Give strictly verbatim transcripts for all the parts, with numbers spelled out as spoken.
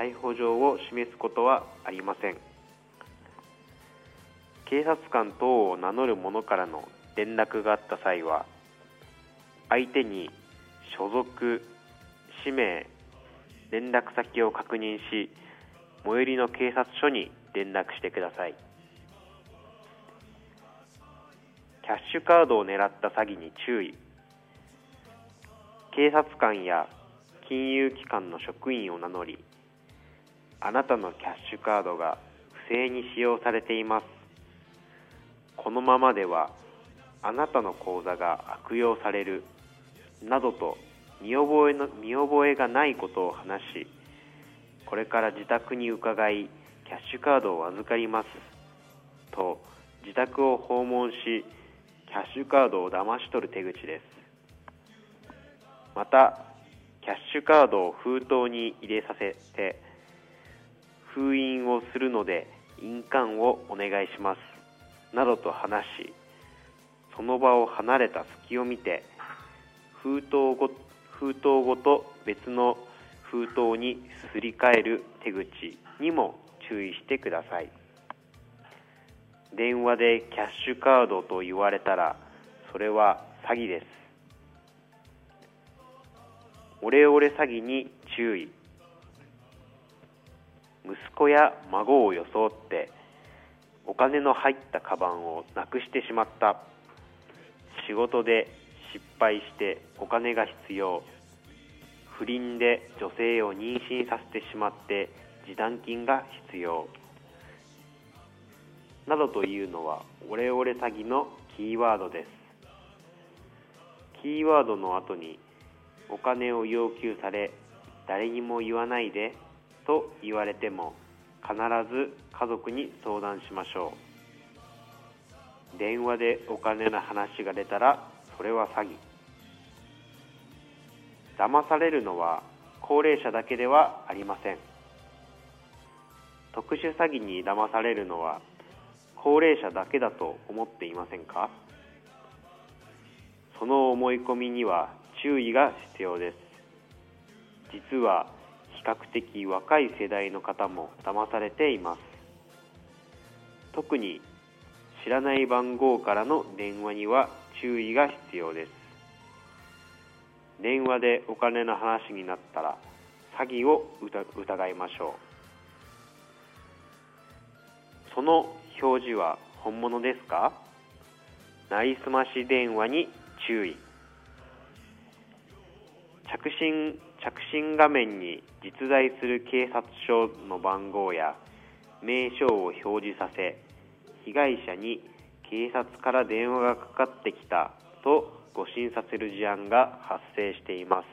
逮捕状を示すことはありません。警察官等を名乗る者からの連絡があった際は、相手に所属、氏名、連絡先を確認し、最寄りの警察署に連絡してください。キャッシュカードを狙った詐欺に注意。警察官や金融機関の職員を名乗り、あなたのキャッシュカードが不正に使用されています。このままではあなたの口座が悪用されるなどと見覚えの見覚えがないことを話し、これから自宅に伺いキャッシュカードを預かりますと自宅を訪問し、キャッシュカードを騙し取る手口です。またキャッシュカードを封筒に入れさせて封印をするので印鑑をお願いしますなどと話し、その場を離れた隙を見て封筒ご封筒ごと別の封筒にすり替える手口にも注意してください。電話でキャッシュカードと言われたらそれは詐欺です。オレオレ詐欺に注意。息子や孫を装ってお金の入ったカバンをなくしてしまった。仕事で失敗してお金が必要。不倫で女性を妊娠させてしまって示談金が必要。などというのはオレオレ詐欺のキーワードです。キーワードの後にお金を要求され、誰にも言わないでと言われても必ず家族に相談しましょう。電話でお金の話が出たらそれは詐欺。騙されるのは高齢者だけではありません。特殊詐欺に騙されるのは高齢者だけだと思っていませんか？その思い込みには注意が必要です。実は比較的若い世代の方も騙されています。特に知らない番号からの電話には注意が必要です。電話でお金の話になったら詐欺を疑いましょう。その表示は本物ですか？なりすまし電話に注意。着信、着信画面に実在する警察署の番号や名称を表示させ、被害者に警察から電話がかかってきたと誤信させる事案が発生しています。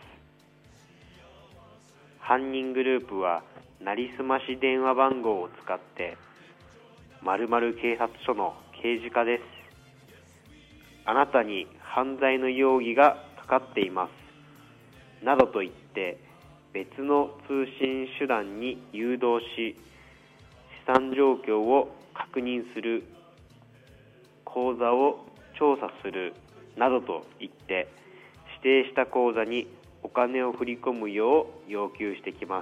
犯人グループはなりすまし電話番号を使って〇〇警察署の刑事課です。あなたに犯罪の容疑がかかっていますなどと言って別の通信手段に誘導し、資産状況を確認する、口座を調査するなどと言って指定した口座にお金を振り込むよう要求してきます。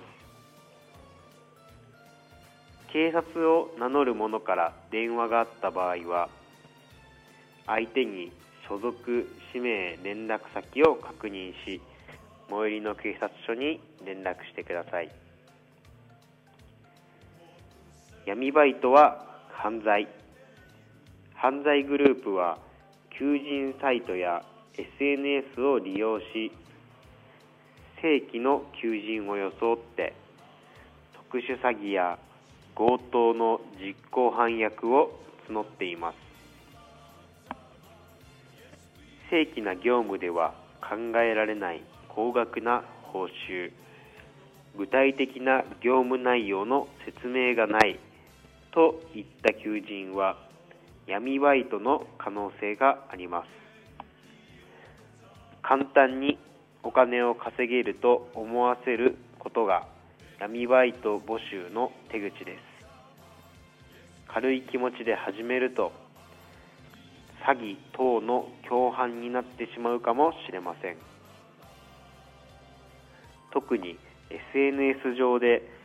警察を名乗る者から電話があった場合は、相手に所属、氏名、連絡先を確認し、最寄りの警察署に連絡してください。闇バイトは犯罪。犯罪グループは求人サイトや エスエヌエス を利用し、正規の求人を装って特殊詐欺や強盗の実行犯役を募っています。正規な業務では考えられない高額な報酬、具体的な業務内容の説明がないといった求人は闇バイトの可能性があります。簡単にお金を稼げると思わせることが闇バイト募集の手口です。軽い気持ちで始めると詐欺等の共犯になってしまうかもしれません。特に エスエヌエス 上で